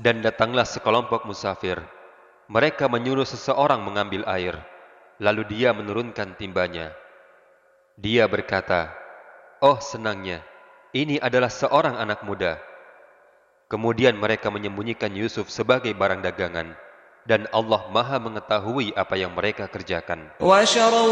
Dan datanglah sekelompok musafir. Mereka menyuruh seseorang mengambil air. Lalu dia menurunkan timbanya. Dia berkata, "Oh senangnya, ini adalah seorang anak muda." Kemudian mereka menyembunyikan Yusuf sebagai barang dagangan. Dan Allah Maha mengetahui apa yang mereka kerjakan.